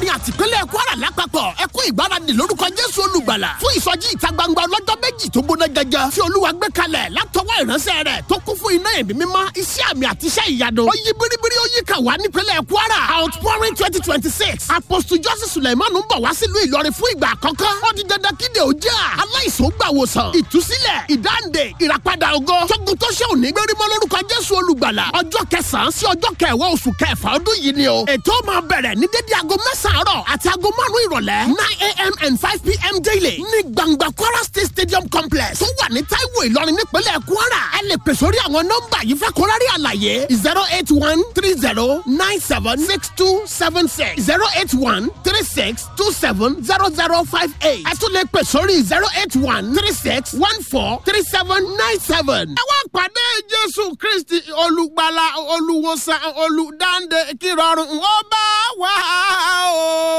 Ìlọrin àti ìpínlẹ̀ Kwara lápapọ̀ ẹ kú ìgbáradì lórúkọ Jésù olùgbàlà fún ìsọjí ìta gbangba ọlọ́jọ́ méjì tó gbóná gẹ́gẹ́ tí Olúwa gbé kalẹ̀ látọwọ́ ìránṣẹ́ rẹ̀ tó kún fún iná ẹ̀mí mímọ́ iṣẹ́ àmì àti iṣẹ́ ìyanu ó yí biribiri ó yí kà wá nípínlẹ̀ Kwara outpouring 2026 Apostle Joseph Suleiman ń bọ̀ wá sílùú Ìlọrin fún ìgbà àkọ́kọ́ ó di dandan kíde ó jà aláìsàn gbà wòsàn ìtúsílẹ̀ ìdáǹdè ìràpadà ògo tógun tó ṣe òní gbérímọ́ lórúkọ Jésù olùgbàlà ọjọ́ 9 sí ọjọ́ 10 oṣù kẹfà ọdún yìí ni o ètò máa bẹ̀rẹ̀ ní dédé aago 9 àárọ̀ àti aago 5 ìrọ̀lẹ́ 9 a.m. and 5 p.m. daily ní gbangba Kwara State Stadium Complex tó wà ní Taiwo Ìlọrin nípínlẹ̀ Kwara ẹ lè pè sórí àwọn nọ́mbà yìí fẹ́ kó rárí àlàyé 08130976276 08136270058 ẹ tún lè pè sórí 08136143797. ẹ wá pàdé Jésù Kristi olùgbàlà olùwòsàn olùdáǹdè kírọ̀rùn ó bá wà o.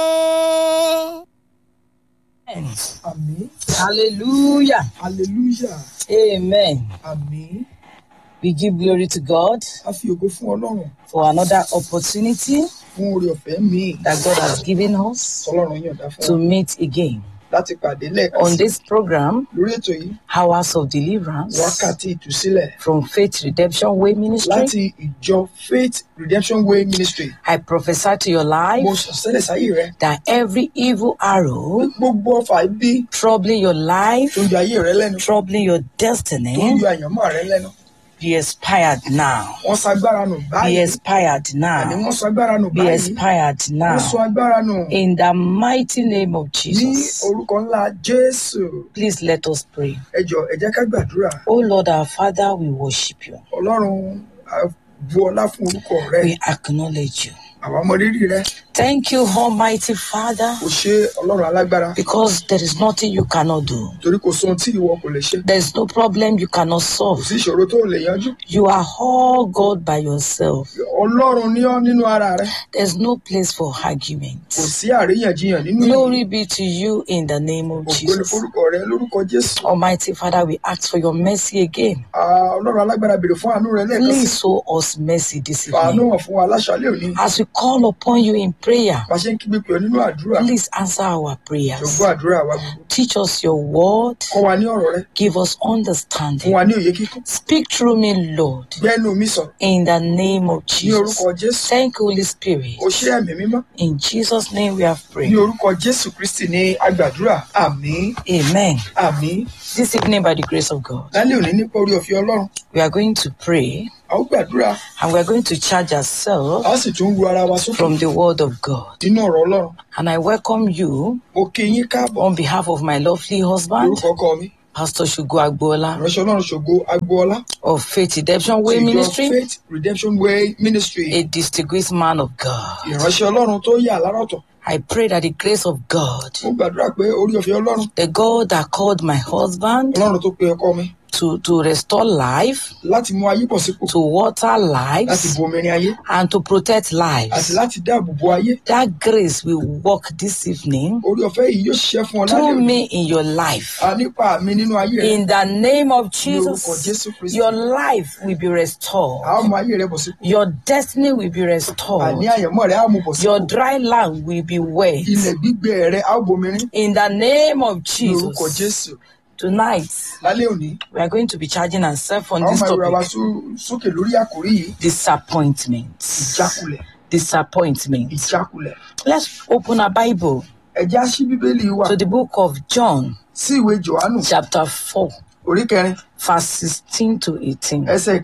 Amen. Hallelujah. Hallelujah. Amen. Amen. We give glory to God A fi ògo fún Ọlọ́run for another opportunity fún oore ọ̀fẹ́ mi that God has given us Ọlọ́run yọ̀ǹda fún to wa meet again láti pàdé lẹ́ẹ̀kan on sí this program, lórí ètò yìí Hours of Deliverance, wákàtí ìtúsílẹ̀ from Faith Redemption Way Ministry. láti ìjọ Faith Redemption Way Ministry. I prophesy to your Mo life sọ sẹ́lẹ̀ sáyé rẹ that every evil arrow gbogbo ọfà ibi troubling your life, tó ń yọ ayé rẹ lẹ́nu troubling your tó ń destiny, yọ àyànmọ́ rẹ lẹ́nu be expired now. wọ́n sọ agbára nù Be báyìí expired àní now. wọ́n sọ agbára nù Be báyìí expired wọ́n now. sọ agbára nù In the mighty name of ní Jesus. orúkọ ńlá Jésù. Please let us pray. Ẹ jọ̀ọ́ ẹ jẹ́ ká gbàdúrà. Oh Lord, our Father, we worship you. Ọlọ́run a bu ọlá fún orúkọ rẹ We acknowledge you. àwa mọ rírì rẹ Thank you, Almighty Father, kò ṣe Ọlọ́run alágbára because there is nothing you cannot do. torí kò sóhun tí ìwọ kò lè ṣe There is no problem you cannot kò solve. sí ìṣòro tó lè yanjú. You are all God by yourself. Ọlọ́run ní ọ́ nínú ara rẹ There's no place for kò argument. sí àríyànjiyàn nínú Glory be to you in the name of ògo ni Jesus. forúkọ rẹ lórúkọ Jésù. Almighty Father, we ask for your mercy again. Ọlọ́run alágbára béèrè fún àánú rẹ lẹ́ẹ̀kan sí Please show us mercy this fàánú evening. hàn fún wa láṣálẹ́ òní As we call upon you in prayer, bá ṣe ń kígbe pè ọ́ nínú àdúrà please answer our prayers. ṣògbọ́n àdúrà wa gbogbo Teach us your word. kọ́ wa ní ọ̀rọ̀ rẹ Give us fún understanding. wa ní òye kíkún Speak through me, Lord, gbẹ́nu mi sọ in the name of ní Jesus. orúkọ Jésù. Thank you, Holy Spirit. Ó ṣe ẹ̀mí mímọ́ In Jesus' name we have ní prayed. orúkọ Jésù Kristi ní agbàdúrà àmín Amen. àmín. This evening, by the grace of God, Lálẹ́ òní nípa orí ọ̀fẹ́ Ọlọ́run we are going to pray a ó gbàdúrà and we are going to charge a ourselves ó sì tún ru ara wa sókè from the word of God. nínú ọ̀rọ̀ Ọlọ́run. And I welcome you Mo kí yín káàbọ̀ on behalf of my lovely husband, lórúkọ ọkọ mi Pastor Shugo Agbola ìránṣẹ́ Ọlọ́run Ṣògo Agboola of Faith Redemption Way ti ìjọ Ministry, Faith Redemption Way Ministry a distinguished man of God. ìránṣẹ́ Ọlọ́run tó yà lárọ̀tọ̀. I pray that the grace of God, Mo gbàdúrà pé orí ọ̀fẹ́ Ọlọ́run the God that called my husband Ọlọ́run tó pe ọkọ mi to restore life, láti mú ayé bọ̀ sípò to water láti lives, bomirin ayé and to protect àti lives. láti dáàbò bo ayé. That grace will work this evening Orí ọ̀fẹ́ yìí yóò ṣiṣẹ́ fún ọ lálẹ́ through òní. me in your life. Nípa mi nínú ayé rẹ In the name of ní orúkọ Jesus, Jésù Kristi. your life will be A ó restored. mú ayé rẹ bọ̀ sípò. Your destiny will be restored. Àní àyẹ̀mọ́ rẹ̀ á mú bọ̀ Your sípò. dry land will be wet. Ilẹ̀ gbígbẹ rẹ̀ á bomirin In the name of ní orúkọ Jesus, Jésù. tonight Lálẹ́ òní, we are going to be charging ourselves on a ó this máa rọra wa topic: sókè lórí àkòrí yìí. disappointment. Ìjákulẹ̀, Disappointment. ìjákulẹ̀. Let's open our Bible Ẹ jẹ́ á ṣí Bíbélì wa to the book of John, sí ìwé Jòhánù chapter 4, orí 4, verse 16 to 18. ẹsẹ̀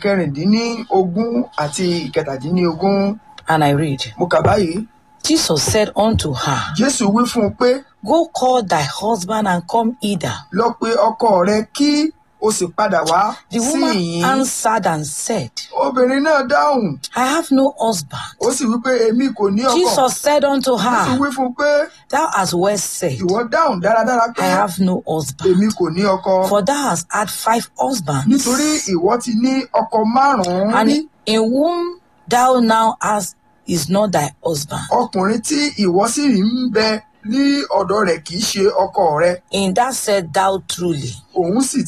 16 àti 17. And I read, Mo kà báyìí. Jesus said unto her, Jésù wí fún un pé Go call thy husband and come hither. lọ pe ọkọ rẹ kí o sì padà wá The sí woman ìyín. answered and said, Obìnrin náà dáhùn I have no husband. ó sì wí pé èmi kò ní ọkọ. Jesus said unto Jésù her, wí fún un pé Thou hast well said, ìwọ dáhùn dáradára pé I have no husband. èmi kò ní ọkọ. For thou hast had 5 husbands, Nítorí ìwọ ti ní ọkọ 5 and rí. in whom thou now hast is not thy husband. Ọkùnrin tí ìwọ sì ń bẹ ní ọ̀dọ̀ rẹ̀ kì í ṣe ọkọ rẹ. In that said thou truly. Òun sì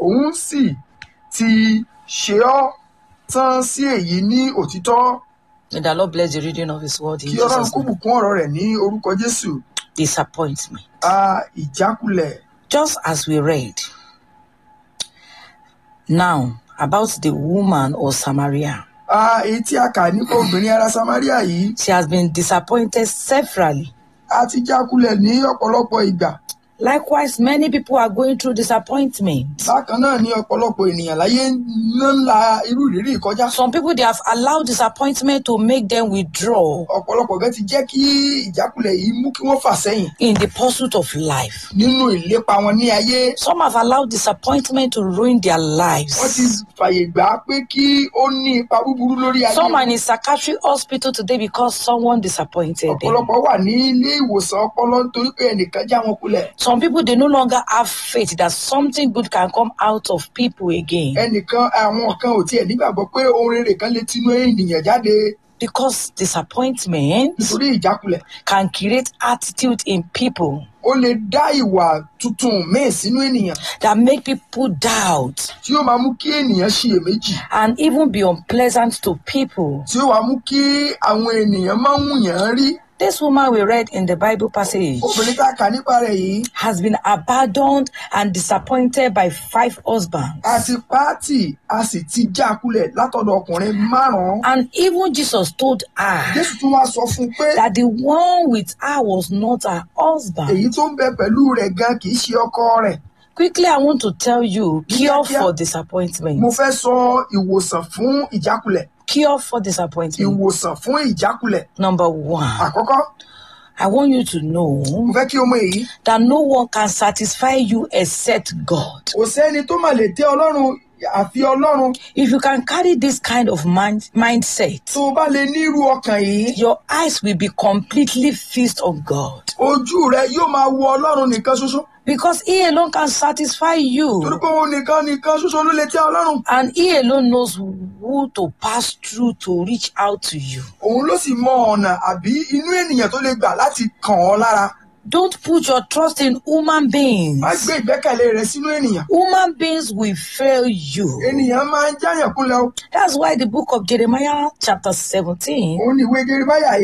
ti ṣe ọ́ tán sí èyí ní òtítọ́. May the Lord bless the reading of His word in Kí Ọlọ́run Jesus' kó name. bùkún ọ̀rọ̀ rẹ̀ ní orúkọ Jésù. Disappointment. Ìjákulẹ̀. Just as we read now about the woman of Samaria, Èyí tí a kà nípa obìnrin ará Samaria yìí, she has been disappointed severally. a ti jákulẹ̀ ní ọ̀pọ̀lọpọ̀ ìgbà. Likewise, many people are going through disappointment. Bákan náà ni ọ̀pọ̀lọpọ̀ ènìyàn láyé ń la irú ìrírí kọjá. Some people, they have allowed disappointment to make them withdraw Ọ̀pọ̀lọpọ̀ gan ti jẹ́ kí ìjákulẹ̀ yìí mú kí wọ́n fà sẹ́yìn in the pursuit of life. nínú ìlépa wọn ní ayé. Some have allowed disappointment to ruin their Wọ́n ti lives. fàyè gbà á pé kí ó ní ipa búburú lórí ayé. Some are in a psychiatric hospital today because someone disappointed them. Ọ̀pọ̀lọpọ̀ wà ní ilé ìwòsàn ọpọlọ nítorí pé ẹnìkan já wọn kulẹ̀. Some people, they no longer have faith that something good can come out of people again Àwọn kan ò tiẹ̀ nígbàgbọ́ pé ohun rere kan lè tinú ènìyàn jáde because disappointment nítorí ìjákulẹ̀. can create attitude in people Ó lè dá ìwà tuntun míì sínú ènìyàn that make people doubt tí ó máa mú kí ènìyàn ṣiyèméjì, and even be unpleasant to people. tí ó wá mú kí àwọn ènìyàn máa ń wùyàn rí. This woman we read in the Bible passage Obìnrin tá a kà nípa rẹ̀ yìí, has been abandoned and disappointed by 5 husbands. a ti pàtì, a sì ti jákulẹ̀ látọ̀dọ̀ ọkùnrin 5. And even Jesus told her Jésù tún wá sọ fún un pé that the one with her was not her husband. èyí tó ń bẹ pẹ̀lú rẹ̀ gan kì í ṣe ọkọ rẹ̀. Quickly, I want to tell you, cure Kíákíá. for disappointment. Mo fẹ́ sọ ìwòsàn fún ìjákulẹ̀. Cure for disappointment. Ìwòsàn fún ìjákulẹ̀. Number 1, Àkọ́kọ́, I want you to know mo fẹ́ kí o mọ èyí. that no one can satisfy you except God. Kò sẹ́ni tó máa lè tẹ́ Ọlọ́run àfi Ọlọ́run. If you can carry this kind of mindset, Tó o bá lè ní irú ọkàn yìí, your eyes will be completely fixed on God. ojú rẹ yóò máa wo Ọlọ́run nìkan ṣoṣo. Because He alone can satisfy Torí you. pé òun nìkan ṣoṣo ló lè tẹ́ Ọlọ́run. And He alone knows who to pass through to reach out to you. Òun ló sì mọ ọ̀nà àbí inú ènìyàn tó lè gbà láti kàn ọ́ lára. Don't put your trust in human beings. Má gbé ìgbẹ́kẹ̀lé rẹ sínú ènìyàn. Human beings will fail you. Ènìyàn máa ń jáyàn kúnlẹ̀ o. That's why the book of Jeremiah chapter 17 Òun ni ìwé Jeremáyà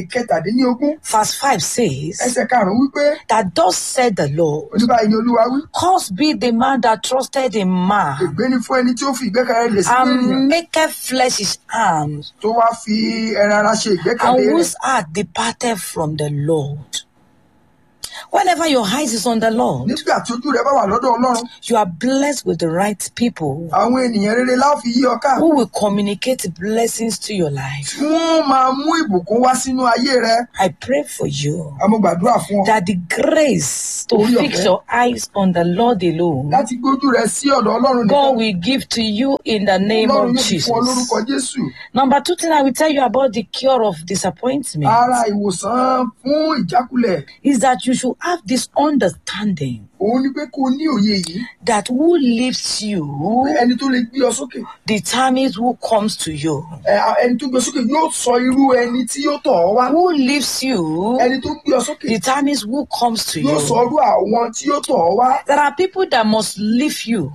17 verse 5 says ẹsẹ̀ 5 wípé that thus said the Lord, oníbàyí ni Olúwa wí. cursed be the man that trusted in man Ègbé ni fún ẹni tí ó fi ìgbẹ́kẹ̀lé rẹ̀ sínú ènìyàn and maketh flesh his arms, tó wá fi ẹran ara ṣe ìgbẹ́kẹ̀lé and rẹ̀. whose heart departed from the Lord. Whenever your eyes is on the Lord, Nígbà tí ojú rẹ bá wà lọ́dọ̀ Ọlọ́run, you are blessed with the right people àwọn ènìyàn rere la ó fi yí ọ ká. who will communicate blessings to your life. Wọ́n máa mú ìbùkún wá sínú ayé rẹ. I pray for you Àmọ́ gbàdúrà fún ọ that the grace to Orí fix ọ̀fẹ́. your eyes on the Lord alone, láti gbójú rẹ sí ọ̀dọ̀ Ọlọ́run God nìkan. will give to you in the name Ọlọ́run of yóò fi fún ọ lórúkọ Jesus. Jésù. Number 2 thing I will tell you about the cure of disappointment Ara ìwòsàn fún ìjákulẹ̀ is that you should have this understanding òun ni pé kó o ní òye yìí. that who lifts you Ẹni tó lè gbé ọ sókè. determines who comes to you. Ẹni tó gbé ọ sókè yóò sọ irú ẹni tí yóò tọ̀ ọ́ wá. Who lifts you Ẹni tó gbé ọ sókè determines who comes to yóò sọ you. irú àwọn tí yóò tọ̀ ọ́ wá. There are people that must lift you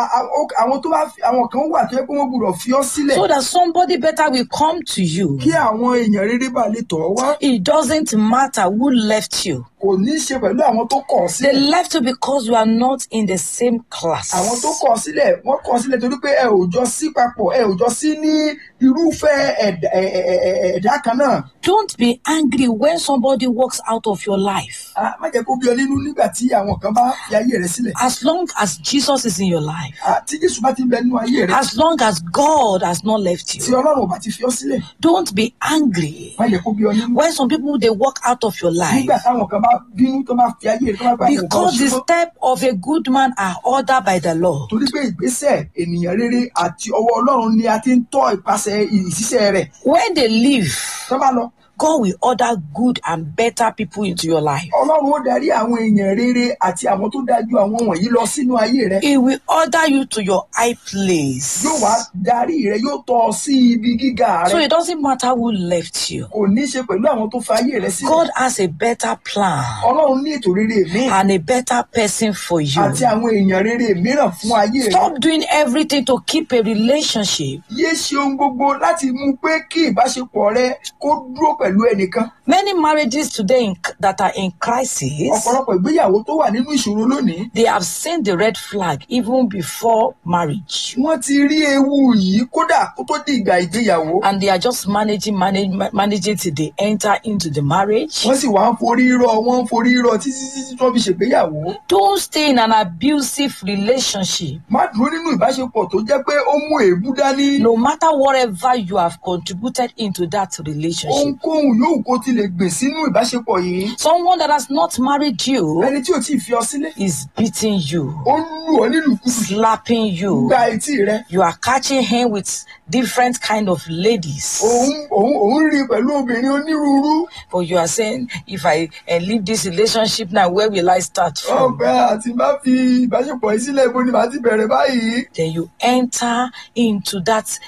Àwọn tó bá àwọn kan wà tó yẹ pé wọ́n gbọ́dọ̀ fi ọ́ sílẹ̀ so that somebody better will come to you. kí àwọn èèyàn rere bá lè tọ̀ ọ́ wá. It doesn't matter who left you. Kò ní í ṣe pẹ̀lú àwọn tó kọ̀ ọ́ They sílẹ̀. left you because you are not in the same class. Àwọn tó kọ̀ ọ́ sílẹ̀ wọ́n kọ̀ ọ́ sílẹ̀ torí pé ẹ ò jọ sí papọ̀, ẹ ò jọ sí ní irúfẹ́ ẹ̀dá kan náà. Don't be angry when somebody walks out of your life. Má jẹ́ kó bí ọ nínú nígbà tí àwọn kan bá fi ayé rẹ sílẹ̀. As long as Jesus is in your life, Tí Jésù bá ti ń bẹ nínú ayé rẹ, as long as God has not left tí you, Ọlọ́run ò bá ti fi ọ́ sílẹ̀, don't be angry má jẹ́ kó bí ọ nínú. when some people they walk out of your life, Nígbà táwọn kan bá bínú tó bá fi ayé rẹ tó bá gba àwọn ọ̀gá because the ọ̀ṣun. step of a good man are ordered by the Lord. Torí pé ìgbésẹ̀ ènìyàn rere àti ọwọ́ Ọlọ́run ni a ti ń tọ́ ìpasẹ̀ ìṣiṣẹ́ rẹ̀. When they leave, Tó bá lọ, God will order good and better people into your life. Ọlọ́run ó darí àwọn èèyàn rere àti àwọn tó dájú àwọn wọ̀nyí lọ sínú ayé rẹ. He will order you to your high place. Yóò wá darí rẹ, yóò tọ́ ọ sí ibi gíga So rẹ. it doesn't matter who left you. Kò ní ṣe pẹ̀lú àwọn tó fa ayé rẹ sílẹ̀. God has a better plan Ọlọ́run ní ètò rere míì and a better person for you. àti àwọn èèyàn rere mìíràn fún ayé rẹ. Stop doing everything to keep a relationship. Yé ṣe ohun gbogbo láti mú pé kí ìbáṣepọ̀ rẹ kó dúró pẹ̀lú ẹnìkan. Many marriages today that are in crisis, Ọ̀pọ̀lọpọ̀ ìgbéyàwó tó wà nínú ìṣòro lónìí, they have seen the red flag even before marriage. wọ́n ti rí ewu yìí kódà kó tó di ìgbà ìgbéyàwó. And they are just managing till they enter into the marriage. Wọ́n sì wá ń forí rọ títí tó fi ṣègbéyàwó. Don't stay in an abusive relationship. Má dúró nínú ìbáṣepọ̀ tó jẹ́ pé ó mú èébú dání. No matter whatever you have contributed into that relationship. Ohunkóhun yóò kó ti lè gbìn sínú ìbáṣepọ̀ yìí. Someone that has not married you Ẹni tí ò tí ì fi ọ sílẹ̀, is beating you, ó ń lù ọ́ nílùkulù, slapping you. gba etí rẹ. You are catching him with different kind of ladies. Òun rí pẹ̀lú obìnrin onírúurú. But you are saying, if I leave this relationship now, where will I start from? Ọ̀pẹ àti bá fi ìbáṣepọ̀ yìí sílẹ̀, ibo ni màá ti bẹ̀rẹ̀ báyìí? Then you enter into that,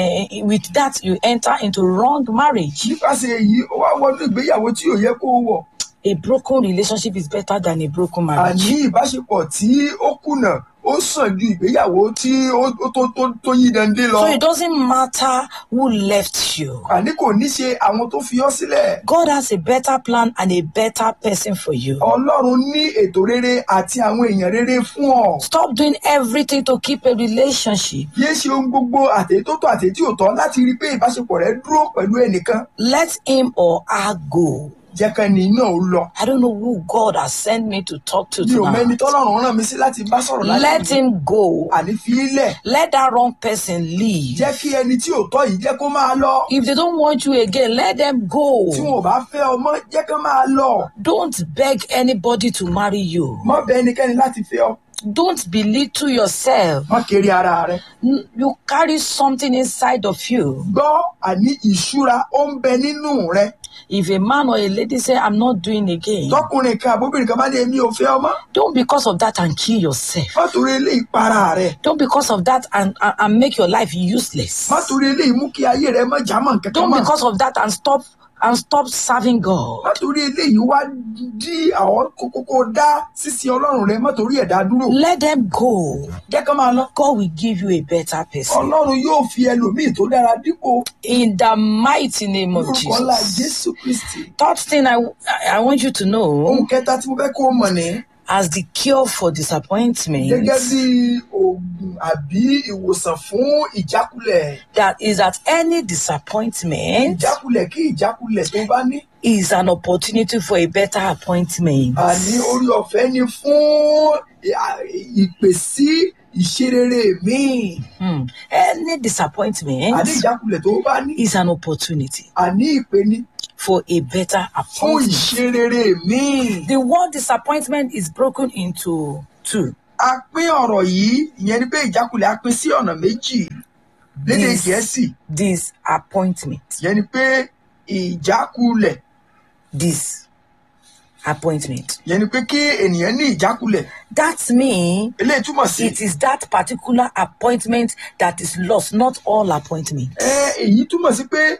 with that, you enter into wrong marriage. Nípasẹ̀ èyí, ó wá wọnú ìgbéyàwó tí ò yẹ kó wọ̀. A broken relationship is better than a broken marriage. Àní ìbáṣepọ̀ tí ó kùnà ó sàn ju ìgbéyàwó tí ó tó yí dandé lọ. So it doesn't matter who left you. Àní kò ní ṣe àwọn tó fi ọ́ sílẹ̀. God has a better plan and a better person for you. Ọlọ́run ní ètò rere àti àwọn èèyàn rere fún ọ. Stop doing everything to keep a relationship. Yé ṣe ohun gbogbo àtèyí tó tọ́ àtèyí tí ò tọ́ láti rí i pé ìbáṣepọ̀ rẹ dúró pẹ̀lú ẹnìkan. Let him or her go. Jẹ́ ká ẹni náà ó lọ. I don't know who God has sent me to talk to Mi ò mẹ́ni tonight. tọ́lọ́run rán mi sí láti bá sọ̀rọ̀ láti Let him go. àní fi í lẹ̀. Let that wrong person leave. Jẹ́ kí ẹni tí ò tọ́ yìí jẹ́ kó máa lọ. If they don't want you again, let them go. Tí wọn ò bá fẹ́ ọmọ, jẹ́ kó máa lọ. Don't beg anybody to marry you. Má bẹ ẹnikẹ́ni láti fẹ́ ọ. Don't belittle yourself. Má kéré ara rẹ. You carry something inside of you. Gbọ́ àní ìṣúra ó ń bẹ nínú rẹ. If a man or a lady say, I'm not doing again, Tọkùnrin kan àbóbìnrin kan bá ní èmi ò fẹ́ ọmọ. don't because of that and kill yourself. Má torí eléyìí para rẹ. Don't because of that and make your life useless. Má torí eléyìí mú kí ayé rẹ má jámọ́ nǹkan kan Don't mọ́. because of that and stop serving God. Má torí eléyìí wá dí àwọn kókó dá sísí Ọlọ́run rẹ, má torí ẹ̀dá dúró. Let them go. Jẹ́ ká máa lọ. God will give you a better person. Ọlọ́run yóò fi ẹlòmíì tó dára dípò. In the mighty name of Orúkọ ńlá Jesus. Jésù Kristi. Third thing I want you to know, Ohun kẹta tí mo fẹ́ kó o mọ̀ ní. as the cure for disappointment, Gẹ́gẹ́ bí oògùn àbí ìwòsàn fún ìjákulẹ̀. that is that any disappointment Ìjákulẹ̀ kí ìjákulẹ̀ tó bá ní. is an opportunity for a better appointment. Àní orí ọ̀fẹ́ ni fún ìpè sí ìṣerere míì. Any disappointment Àní ìjákulẹ̀ tó bá ní. is an opportunity Àní ìpè ní for a better fún appointment. ìṣerere míì. The word disappointment is broken into two. A pín ọ̀rọ̀ yìí, ìyẹn ni pé ìjákulẹ̀ a pín sí ọ̀nà méjì. Lédè Gẹ̀ẹ́sì, Disappointment. ìyẹn ni pé ìjákulẹ̀. Disappointment. Ìyẹn ni pé kí ènìyàn ní ìjákulẹ̀. That means Eléyìí túmọ̀ sí. it is that particular appointment that is lost, not all appointments. Èyí túmọ̀ sí pé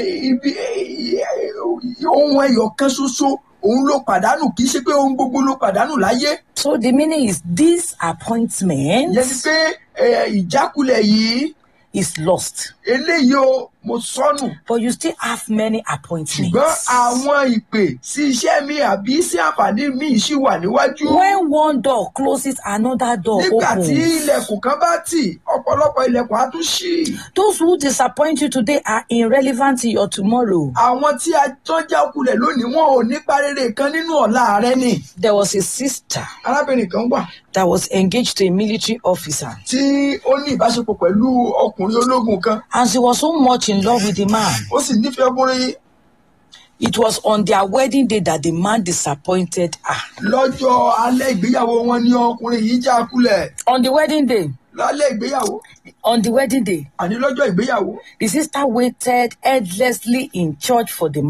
ohun ẹyọ kan ṣoṣo òun ló pàdánù, kì í ṣe pé ohun gbogbo ló pàdánù láyé. So the meaning is this appointment Ìyẹn ni pé ìjákulẹ̀ yìí is lost, eléyìí o mo sọnù. but you still have many Ṣùgbọ́n appointments. àwọn ìpè sí iṣẹ́ mi àbí sí àǹfààní mi ṣì wà níwájú. When one door closes, another door Nígbà tí opens. ilẹ̀kùn kan bá tì, ọ̀pọ̀lọpọ̀ ilẹ̀kùn á tún ṣí. Those who disappoint you today are irrelevant to your tomorrow. Àwọn tí a tán já kulẹ̀ lónìí wọn ò nípa rere kan nínú ọ̀la rẹ ni. There was a sister Arábìnrin kan wà that was engaged to a military officer, tí ó ní ìbáṣepọ̀ pẹ̀lú ọkùnrin ológun kan. and she was so much in love with the man. Ó sì nífẹ̀ẹ́ ọkùnrin yìí. It was on their wedding day that the man disappointed her. Lọ́jọ́ alẹ́ ìgbéyàwó wọn ni ọkùnrin yìí já kulẹ̀. On the wedding day, Lálẹ́ ìgbéyàwó, àní lọ́jọ́ ìgbéyàwó, the sister waited endlessly in church for the man.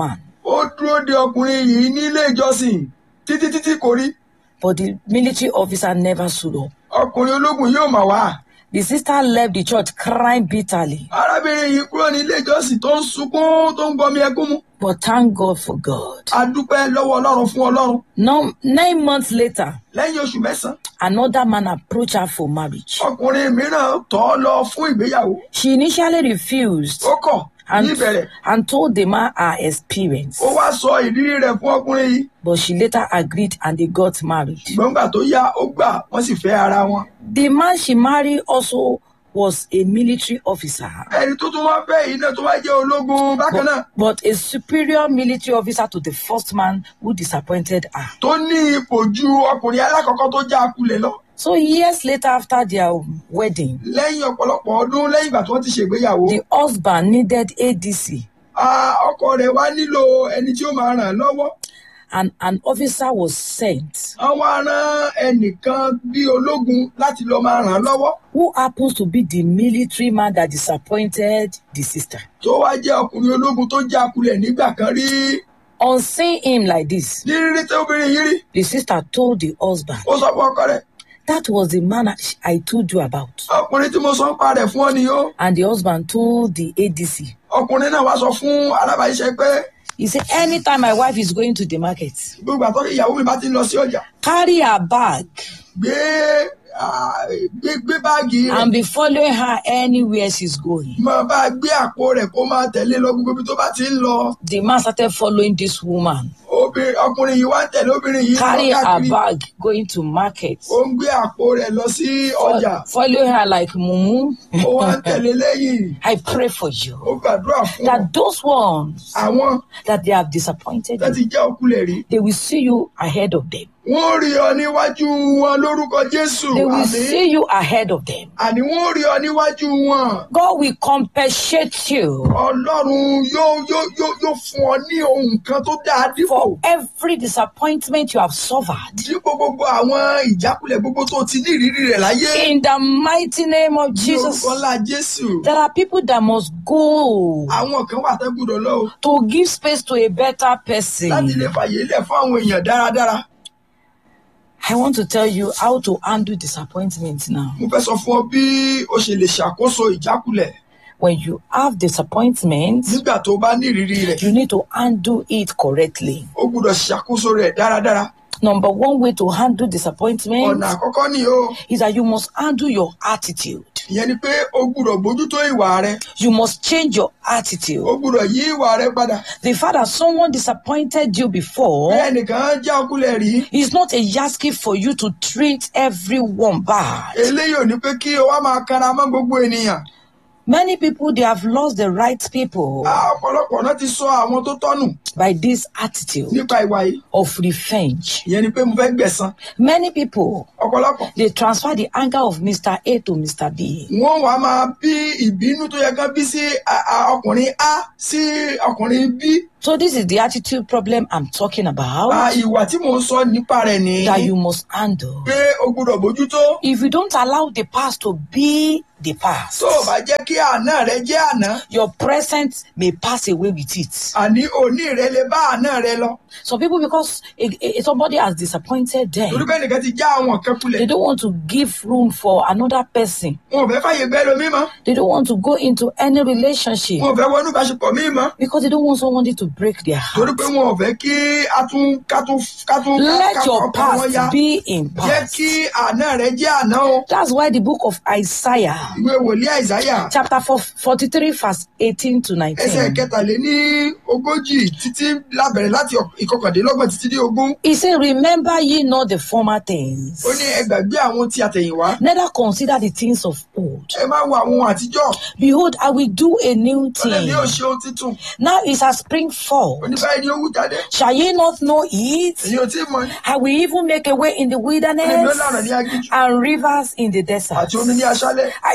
ó dúró de ọkùnrin yìí nílé ìjọsìn títí kò rí. But the military officer never stood up. Ọkùnrin ológun yóò mà wá. The sister left the church crying bitterly. Arábìnrin yìí kúrò nílé ìjọsìn tó ń sunkún tó ń gbọmi ẹkún mu. But thank God for God. A dúpẹ́ lọ́wọ́ Ọlọ́run fún Ọlọ́run. Now, 9 months later, Lẹ́yìn oṣù 9, another man approached her for marriage. ọkùnrin mìíràn tọ̀ ọ́ lọ fún ìgbéyàwó. She initially refused Ó kọ̀ ní ìbẹ̀rẹ̀. and told the man her experience. Ó wá sọ ìrírí rẹ̀ fún ọkùnrin yìí. But she later agreed and they got married. Gbọ̀ngbà tó yá ó gbà wọ́n sì fẹ́ ara wọn. The man she married also was a military officer, Ẹni tó tún wá fẹ́ yìí náà tó wá jẹ́ ológun bákan náà. but a superior military officer to the first man who disappointed her. Tó ní ipò ju ọkùnrin alákọ̀ọ́kọ́ tó já akulẹ̀ lọ. So years later after their wedding, Lẹ́yìn ọ̀pọ̀lọpọ̀ ọdún lẹ́yìn ìgbà tí wọ́n ti ṣègbéyàwó. the husband needed ADC Ọkọ rẹ̀ wá nílò ẹni tí ó máa ràn án lọ́wọ́. and an officer was sent Àwọn ará ẹnìkan bí ológun láti lọ máa ràn án lọ́wọ́. who happens to be the military man that disappointed the sister. Tó wá jẹ́ ọkùnrin ológun tó já akulẹ̀ nígbà kan rí. On seeing him like this, Ní rírí tí obìnrin yìí rí. the sister told the husband, Ó sọ fún ọkọ rẹ̀. that was the man I told you about. Ọkùnrin tí mo sọ ń pa rẹ̀ fún ọ nìyí o. And the husband told the ADC, Ọkùnrin náà wá sọ fún alábàáṣiṣẹ́ pé he said, anytime my wife is going to the market, gbogbo àtọ́ ìyàwó mi bá ti ń lọ sí ọjà. carry her bag Gbé báàgì rẹ̀. and be following her anywhere she's going. Máa bá gbé àpò rẹ̀ kó máa tẹ̀lé lọ gbogbo ibi tó bá ti ń lọ. The man started following this woman, Ọkùnrin yìí wá ń tẹ̀lé obìnrin yìí lọ carry her káàkiri. bag going to market, Ó ń gbé àpò rẹ̀ lọ sí ọjà. following her like mumu. Ó wá ń tẹ̀lé lẹ́yìn. I pray for you Ó gbàdúrà fún that those ones àwọn that they have disappointed tó ti you, jẹ́ ọkùnrin rí. they will see you ahead of them. Wọ́n rí ọ níwájú wọn lórúkọ Jésù. They will Àmín. see you ahead of them. Àní wọ́n rí ọ níwájú wọn. God will compensate you Ọlọ́run yóò fún ọ ní ohun kan tó dáa dípò. for every disappointment you have suffered. Dípò gbogbo àwọn ìjákulẹ̀ gbogbo tó ti ní ìrírí rẹ̀ láyé. In the mighty name of Ní Jesus, orúkọ ńlá Jésù. there are people that must go Àwọn kan wà tẹ́ gbọ́dọ̀ lọ o. to give space to a better Láti person. lè fàyè lẹ̀ fún àwọn èèyàn dáradára. I want to tell you how to handle disappointment now. Mo fẹ́ sọ fún ọ bí o ṣe lè ṣàkóso ìjákulẹ̀. When you have disappointment, Nígbà tó bá ní ìrírí rẹ̀, you need to handle it correctly. o gbọ́dọ̀ ṣàkóso rẹ̀ dáradára. Number one way to handle disappointment Ọ̀nà àkọ́kọ́ ni o. is that you must handle your attitude. Ìyẹn ni pé o gbọ́dọ̀ bójútó ìwà rẹ. You must change your attitude. O gbọ́dọ̀ yí ìwà rẹ padà. The fact that someone disappointed you before Bí ẹnìkan já ọkùnrin rí. is not a yardstick for you to treat everyone bad. Eléyìí ò ní pé kí o wá máa kanra mọ́ gbogbo ènìyàn. Many people, they have lost the right people Ọ̀pọ̀lọpọ̀ náà ti sọ àwọn tó tọ́nù by this attitude nípa ìwà yìí. of revenge. Ìyẹn ni pé mo fẹ́ gbẹ̀san. Many people, Ọ̀pọ̀lọpọ̀. they transfer the anger of Mr. A to Mr. B. Wọ́n wá máa bí ìbínú tó yẹ kán bí sí ọkùnrin A sí ọkùnrin B. So this is the attitude problem I'm talking about Ìwà tí mò ń sọ nípa rẹ̀ ni that you must handle. pé o gbọ́dọ̀ bójútó. If you don't allow the past to be the past, Tó o bá jẹ́ kí àná rẹ jẹ́ àná, your present may pass away with it. àní òní rẹ lè bá àná rẹ lọ. Some people, because somebody has disappointed Torí them, pé nìkan ti já àwọn kan they kulẹ̀. don't want to give room for another person. Wọn ò fẹ́ fàyè bẹ́ẹ̀ lomi mọ́. They don't want to go into any relationship Wọn ò fẹ́ wọnú ìbáṣepọ̀ míì mọ́. because they don't want somebody to break their Torí heart. pé wọn ò fẹ́ kí Let your ọkàn wọn ya. past be in Jẹ́ past. kí àná rẹ jẹ́ àná o. That's why the book of Isaiah, Ìwé wòlíì Àìsáyà chapter 43, verse 18 to ẹsẹ̀ 19. kẹtàléní ogójì títí lábẹ̀rẹ̀ láti ìkọkàndínlọ́gbọ̀n títí dé ogún. He said, remember ye not the former things, Ó ní ẹ gbàgbé àwọn tí àtẹ̀yìnwá. neither consider the things of old. Ẹ má wo àwọn ohun àtijọ́. Behold, I will do a new Ó lè ní thing. òṣè ohun títun. Now it has spring forth. Oníbàárẹ̀ ni ó wú jáde. Shall ye not know it? Èyí ò tí ì mọ̀ ni. I will even make a way in the Ó lè ní ó lànà ní wilderness aginjù and rivers in the desert. àti omi ní aṣálẹ̀.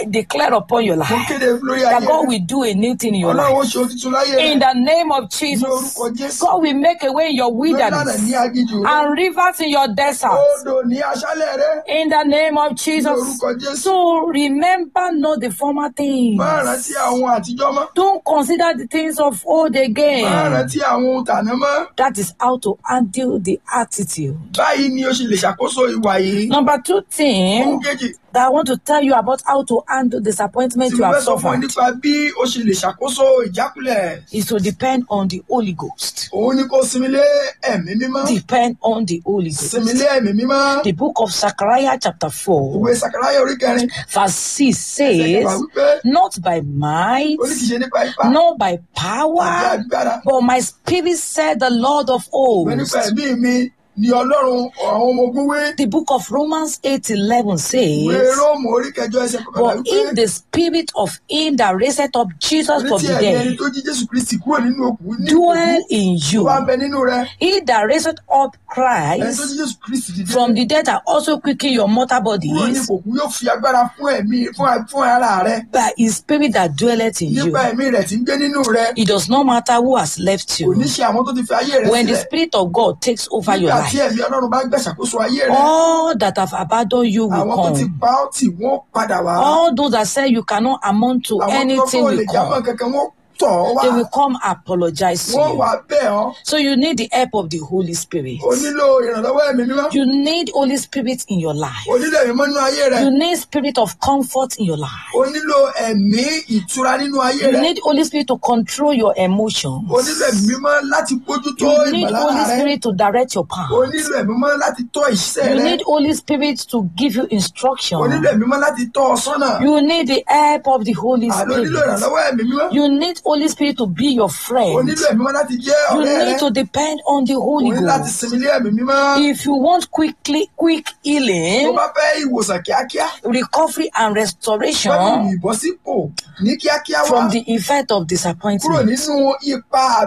I declare upon your mo life kéde lórí that ayé God rẹ. will do a new thing in your Ọlọ́run ó life. ṣe ohun tuntun láyé rẹ. In the name of Ní Jesus, orúkọ Jésù. God will make a way in your Lórí lánàá wilderness ní aginjù rẹ. and rivers in your desert. Odò ní aṣálẹ̀ rẹ. In the name of Ní Jesus. orúkọ Jésù. So remember not the former things. Má rántí àwọn àtijọ́ mọ́. Don't consider the things of old Má again. rántí àwọn ohun tàná mọ́. That is how to handle the attitude. Báyìí ni o ṣe lè ṣàkóso ìwà yìí. Number 2 Ohun thing kejì that I want to tell you about how to handle disappointment tí you mo fẹ́ have sọ fún ẹ suffered nípa bí o ṣe lè ṣàkóso ìjákulẹ̀. is to depend on the Holy Ghost. Òun ni kó sinmi lé ẹ̀mí mímọ́. Depend on the Holy Sinmi Ghost. lé ẹ̀mí mímọ́. The book of Zechariah chapter 4 Ìwé Sàkáráyà orí kẹrin. verse 6 Ẹsẹ̀ kẹwàá says, wípé not by might, ó ní kìí ṣe nípa ipá not by àti power, agbára. but my spirit said the Lord of Ṣùgbọ́n nípa hosts. ẹ̀mí mi ni Ọlọ́run àwọn ọmọ ogun wí. The book of Romans 8:11 Ìwé says, Róòmù orí kẹjọ ẹsẹ̀ kọkànlá but wípé if the spirit of him that raised up Jesus ní from tí the ẹ̀mí ẹni dead tó jí Jésù Kristi kúrò nínú òkú ní dwell in tó you, bá ń bẹ nínú rẹ. he that raised up Ẹni tó Christ jí Jésù Kristi dìde from the dead are also quicken your mortal kúrò ní bodies òkú yóò fi agbára fún ẹ̀mí fún ara rẹ. by his spirit that dwelleth in you. Nípa ẹ̀mí rẹ̀ tí ń gbé nínú rẹ. It does not matter who has left Kò you. ní ṣe àwọn tó ti fi ayé rẹ When the sílẹ̀. spirit of God takes over your Nígbà tí life, ẹ̀mí Ọlọ́run bá gbẹ̀ṣàkóso ayé rẹ. all that have abandoned you will Àwọn tó ti come. pa ọ́ tì wọ́n padà wá. All those that say you cannot amount to Àwọn tó anything kọ́ ò lè will jámọ́ come. kankan wọ́n tọ̀ ọ́ wá. They will come apologize to Wọ́n wá you. bẹ̀ ọ́. So you need the help of the Holy Spirit. O nílò ìrànlọ́wọ́ ẹ̀mí mímọ́. You need Holy Spirit in your life. O nílò ẹ̀mí mímọ́ nínú ayé rẹ. You need spirit of comfort in your life. O nílò ẹ̀mí ìtura nínú ayé You rẹ. need Holy Spirit to control your emotions. O nílò ẹ̀mí mímọ́ láti bójú tó You need ìmọ̀lára Holy rẹ. Spirit to direct your O path. nílò ẹ̀mí mímọ́ láti tọ́ iṣẹ́ You rẹ. need Holy Spirit to give you O nílò instruction. ẹ̀mí mímọ́ láti tọ́ ọ sọ́nà. You need the help of the Holy Àló nílò Spirit. ìrànlọ́wọ́ ẹ̀mí mímọ́. You need Holy Spirit to be your O friend. nílò ẹ̀mí mímọ́ láti jẹ́ You ọ̀rẹ́ rẹ. need to depend on the O Holy ní láti Ghost. sinmi lé ẹ̀mí mímọ́. If you want quick Tó healing, bá fẹ́ ìwòsàn kíákíá. recovery and Gbọ́dọ̀ restoration ìbọ́sípò ní kíákíá wá. from the effect of Kúrò disappointment, nínú ipa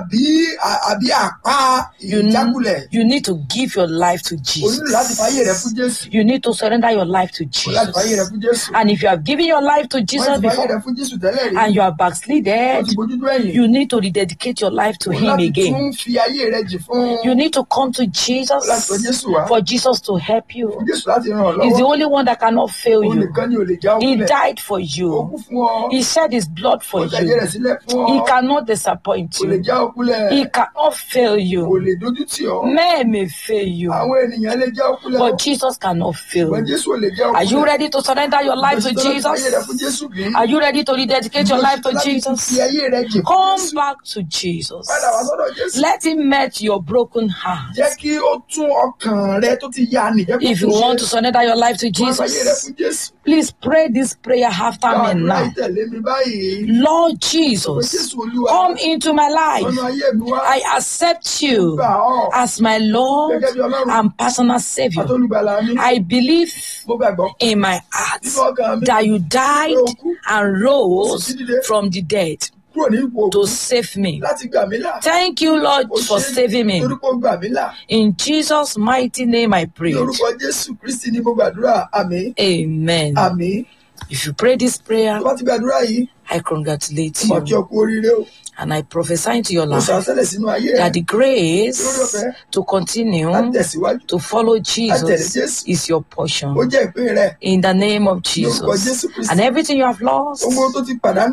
àbí àpá ìjákulẹ̀. you need to give your life to O nílò láti Jesus. fàyè rẹ fún Jésù. You need to surrender your life to O láti fàyè rẹ Jesus. fún Jésù. And if you have given your life to Wọ́n Jesus ti fàyè rẹ before fún Jésù tẹ́lẹ̀ rí. and you are Wọ́n backslided, ti bójú tó ẹ̀yìn. you need to rededicate your life to O Him láti again. tún fi ayé rẹ jì fún You need to come to láti tọ̀ Jesus Jésù wá. for Jesus to help Fún you. Jésù láti ràn ọ́ He's the lọ́wọ́. only one that cannot fail Òun you. nìkan ni ò lè já He ọkùnrin. died for Ó kú you. fún ọ. He shed his blood for Ó tẹ̀jẹ̀ rẹ̀ you. sílẹ̀ fún He ọ. cannot disappoint Kò lè you. já ọkùnrin. He cannot fail Kò you. lè dójú tì ọ́. Men may fail you, Àwọn ènìyàn lè já ọkùnrin. but Jesus cannot fail Ṣùgbọ́n you. Jésù ò lè já ọkùnrin. Are you ready to surrender your life to Fàyè rẹ fún Jesus? Jésù bí. Are you ready to rededicate your life to Jesus? Fi ayé rẹ jì fún Come Jésù. back to Jesus. Padà wá sọ́dọ̀ Jésù. Let him melt your broken heart. Jẹ́ kí ó tún ọkàn rẹ tó ti yá nì. Jẹ́ kó If you tún want to ṣe. surrender your life to Wọ́n fàyè rẹ Jesus, fún Jésù. please pray this prayer after me Àdúrà now. ìtẹ̀lé mi báyìí. Lord Pé Jesus, Jésù Olúwa. come into my Ọ̀nà life. ayé mi wá. I accept you Gbà ọ́. as my Lord Gẹ́gẹ́ bí Ọlọ́run. and personal Savior. Àtolùgbàlà mi. I believe Mo gbàgbọ́. in my heart Nínú ọkàn mi. that you died and rose from the dead Kúrò ní ipò to òkú. save me. Láti gbà mí là. Thank you, Lord, Ó for ṣe é saving me. Torí pé ó gbà mí là. In Jesus' mighty name I Ní pray. orúkọ Jésù Kristi ni mo gbàdúrà. Àmín. Amen. Àmín. If you pray this prayer, Tó bá ti gbàdúrà yìí, I congratulate mo kí you ọ kú oríire o. and I prophesy into your Mo life sàṣẹ́lẹ̀ sínú ayé rẹ. that the grace to continue Láti tẹ̀síwájú. to follow Jesus is your Ó portion. jẹ́ ìpín rẹ. In the name of Ní orúkọ Jesus. Jésù Kristi. And everything you have lost, Ohun tó ti pàdánù.